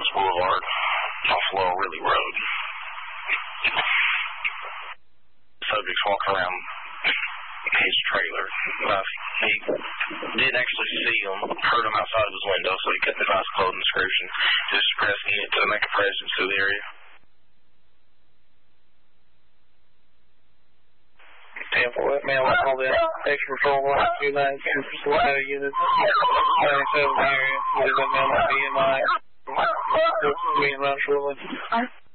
Boulevard off Laurel Ridley Road. Subject's walking around his trailer. He did actually see him, heard him outside of his window, so he kept his eyes closed and description, just pressing it to make a presence to the area. Tampa West, man, we'll call that extra patrol 129 units, 97 area. What is that, man? BMI, me and Ron Shortland.